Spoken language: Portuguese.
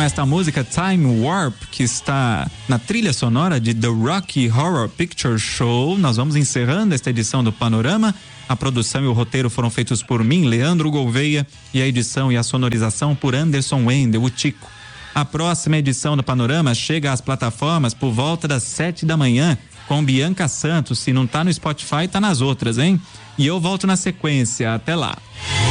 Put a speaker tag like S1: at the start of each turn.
S1: esta música Time Warp, que está na trilha sonora de The Rocky Horror Picture Show, nós vamos encerrando esta edição do Panorama. A produção e o roteiro foram feitos por mim, Leandro Gouveia, e a edição e a sonorização por Anderson Wendel, o Tico. A próxima edição do Panorama chega às plataformas por volta das 7 da manhã, com Bianca Santos. Se não tá no Spotify, tá nas outras, hein? E eu volto na sequência. Até lá.